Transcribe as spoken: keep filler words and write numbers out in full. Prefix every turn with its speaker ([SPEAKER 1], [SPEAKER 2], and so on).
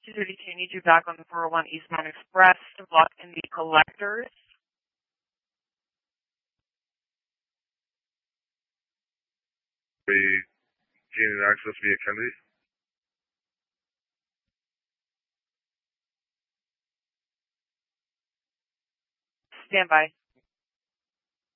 [SPEAKER 1] two thirty-two, need you back on the four oh one Eastbound Express to block in the collectors.
[SPEAKER 2] Be gaining access via Kennedy.
[SPEAKER 1] Stand by.